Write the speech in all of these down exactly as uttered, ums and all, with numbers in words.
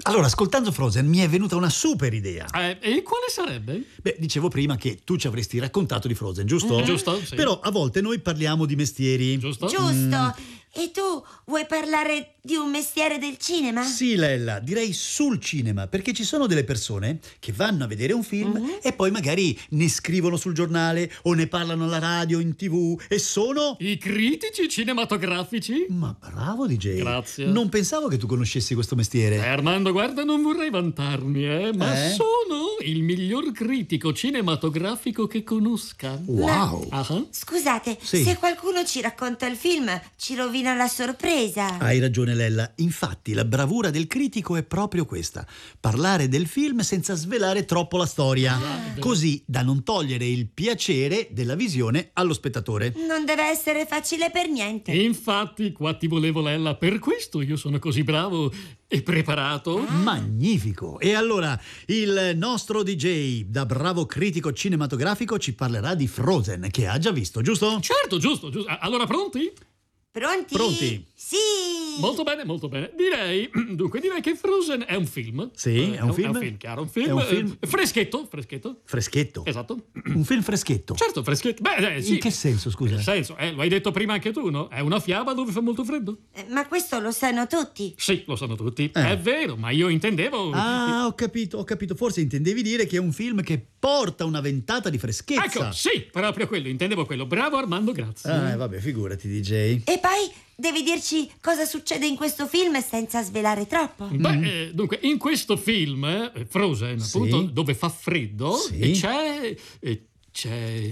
Allora, ascoltando Frozen mi è venuta una super idea. Eh, e quale sarebbe? Beh, dicevo prima che tu ci avresti raccontato di Frozen, giusto? Mm, giusto, sì. Però a volte noi parliamo di mestieri. Giusto? Giusto. E tu vuoi parlare di un mestiere del cinema? Sì, Lella, direi sul cinema, perché ci sono delle persone che vanno a vedere un film Mhm. e poi magari ne scrivono sul giornale o ne parlano alla radio, in tv e sono... I critici cinematografici? Ma bravo D J. Grazie. Non pensavo che tu conoscessi questo mestiere. Eh, Armando, guarda, non vorrei vantarmi, eh, ma Eh? sono il miglior critico cinematografico che conosca. Wow. Ah, Scusate, Sì. se qualcuno ci racconta il film, ci rovina la sorpresa. Hai ragione, Lella. Infatti, la bravura del critico è proprio questa: parlare del film senza svelare troppo la storia, Ah. così da non togliere il piacere della visione allo spettatore. Non deve essere facile per niente. infatti, qua ti volevo, Lella, per questo io sono così bravo e preparato. Magnifico! E allora, il nostro D J, da bravo critico cinematografico, ci parlerà di Frozen, che ha già visto, giusto? Certo, giusto, giusto. Ah, Allora, pronti? Pronti? Pronti? Sì. Molto bene, molto bene. Direi, dunque, direi che Frozen è un film. Sì, Eh, è un film. È un film, chiaro, un film. È un film. eh, freschetto, freschetto. Freschetto. Esatto. Un film freschetto. Certo, freschetto. Beh, eh, sì. In che senso, scusa? Nel senso, eh, lo hai detto prima anche tu, no? È una fiaba dove fa molto freddo. Eh, Ma questo lo sanno tutti. Sì, lo sanno tutti. Eh. È vero, ma io intendevo... Ah, ho capito, ho capito. Forse intendevi dire che è un film che porta una ventata di freschezza. Ecco, sì, proprio quello, intendevo quello. Bravo Armando, grazie. Ah, vabbè, figurati, D J. E poi devi dirci cosa succede in questo film senza svelare troppo. Beh, eh, dunque, in questo film, eh, Frozen, Sì. appunto, dove fa freddo, Sì. e c'è... eh, c'è...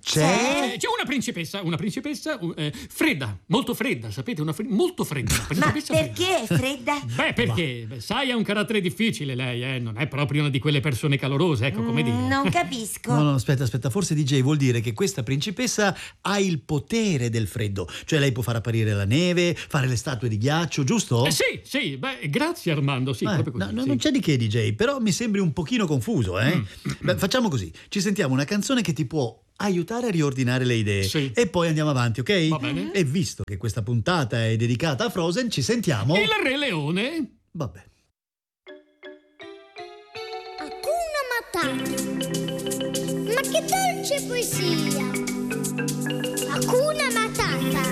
C'è? C'è c'è una principessa, una principessa eh, fredda, molto fredda, sapete, una fre- molto fredda. Una Ma principessa perché è fredda? fredda. Beh, perché? Beh, sai, ha un carattere difficile lei, eh? Non è proprio una di quelle persone calorose, ecco, come dire. Mm, Non capisco. No, no, aspetta, aspetta, forse D J vuol dire che questa principessa ha il potere del freddo. Cioè lei può far apparire la neve, fare le statue di ghiaccio, giusto? Eh, sì, sì, beh, grazie Armando, sì, Eh, proprio così. no, no, sì. non c'è di che, D J, però mi sembri un pochino confuso, eh? Mm. Beh, facciamo così, ci sentiamo una canzone che ti può aiutare a riordinare le idee. Sì. E poi andiamo avanti, ok? Va bene. E visto che questa puntata è dedicata a Frozen, ci sentiamo... Il Re Leone? Vabbè. Hakuna Matata. Ma che dolce poesia! Hakuna